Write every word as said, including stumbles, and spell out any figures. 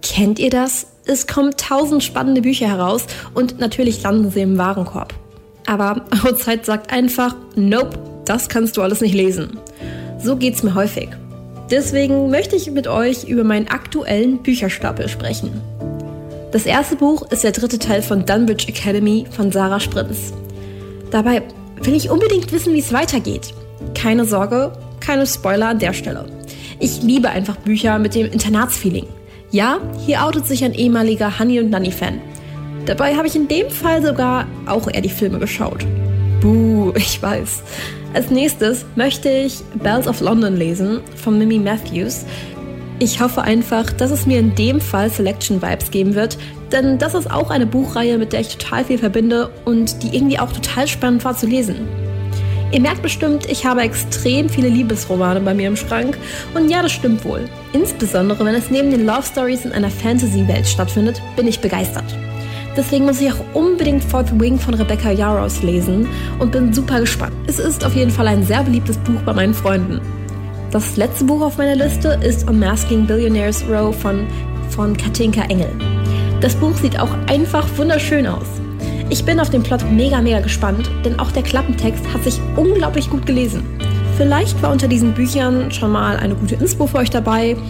Kennt ihr das? Es kommen tausend spannende Bücher heraus und natürlich landen sie im Warenkorb. Aber eure Zeit sagt einfach, nope, das kannst du alles nicht lesen. So geht's mir häufig. Deswegen möchte ich mit euch über meinen aktuellen Bücherstapel sprechen. Das erste Buch ist der dritte Teil von Dunbridge Academy von Sarah Sprins. Dabei will ich unbedingt wissen, wie es weitergeht. Keine Sorge, keine Spoiler an der Stelle. Ich liebe einfach Bücher mit dem Internatsfeeling. Ja, hier outet sich ein ehemaliger Honey- und Nanny-Fan. Dabei habe ich in dem Fall sogar auch eher die Filme geschaut. Buh, ich weiß. Als nächstes möchte ich Bells of London lesen von Mimi Matthews. Ich hoffe einfach, dass es mir in dem Fall Selection-Vibes geben wird, denn das ist auch eine Buchreihe, mit der ich total viel verbinde und die irgendwie auch total spannend war zu lesen. Ihr merkt bestimmt, ich habe extrem viele Liebesromane bei mir im Schrank und ja, das stimmt wohl. Insbesondere, wenn es neben den Love Stories in einer Fantasy-Welt stattfindet, bin ich begeistert. Deswegen muss ich auch unbedingt Fourth Wing von Rebecca Yarros lesen und bin super gespannt. Es ist auf jeden Fall ein sehr beliebtes Buch bei meinen Freunden. Das letzte Buch auf meiner Liste ist Unmasking Billionaires Row von, von Katinka Engel. Das Buch sieht auch einfach wunderschön aus. Ich bin auf den Plot mega, mega gespannt, denn auch der Klappentext hat sich unglaublich gut gelesen. Vielleicht war unter diesen Büchern schon mal eine gute Inspo für euch dabei